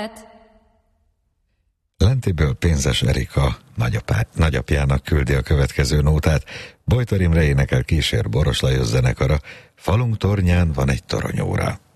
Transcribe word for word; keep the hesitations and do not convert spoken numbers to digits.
Lentéből Pénzes Erika nagyapá, nagyapjának küldi a következő nótát. Bojtor Imre énekel, kísér Boros Lajos zenekara. Falunk tornyán van egy toronyóra.